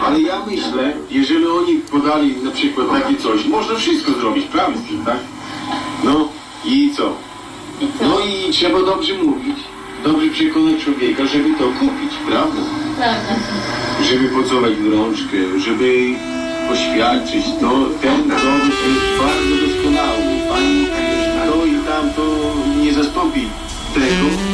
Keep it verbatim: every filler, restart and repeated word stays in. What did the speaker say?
Ale ja myślę, jeżeli oni podali na przykład takie coś, można wszystko zrobić, prawda, tak? No i co? No i trzeba dobrze mówić, dobrze przekonać człowieka, żeby to kupić, prawda? Prawda. Żeby pocałować w rączkę, żeby oświadczyć, to ten dowód jest bardzo doskonały. Pani to i tam to nie zastąpi tego,